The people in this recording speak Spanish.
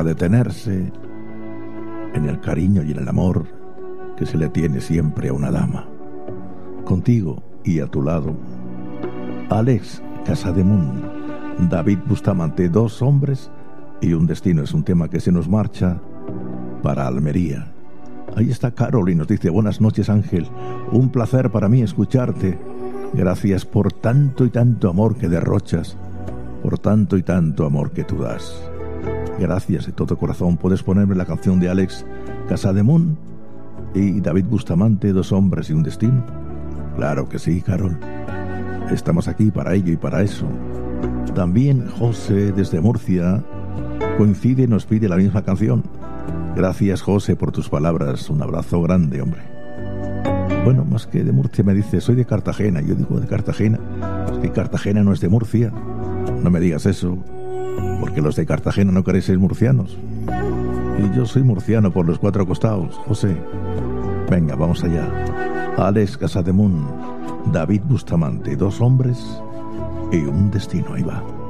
para detenerse en el cariño y en el amor que se le tiene siempre a una dama. Contigo y a tu lado, Alex Casademunt, David Bustamante, 2 hombres y un destino. Es un tema que se nos marcha para Almería. Ahí está Carol y nos dice: buenas noches, Ángel, un placer para mí escucharte. Gracias por tanto y tanto amor que derrochas, por tanto y tanto amor que tú das. Gracias de todo corazón. ¿Puedes ponerme la canción de Alex Casademunt y David Bustamante, 2 hombres y un destino? Claro que sí, Carol. Estamos aquí para ello y para eso. También José desde Murcia coincide y nos pide la misma canción. Gracias, José, por tus palabras. Un abrazo grande, hombre. Bueno, más que de Murcia me dice: soy de Cartagena. Yo digo: de Cartagena. Es que Cartagena no es de Murcia. No me digas eso, porque los de Cartagena no queréis ser murcianos. Y yo soy murciano por los 4 costados, José. Venga, vamos allá. Alex Casademunt, David Bustamante, 2 hombres y un destino. Ahí va.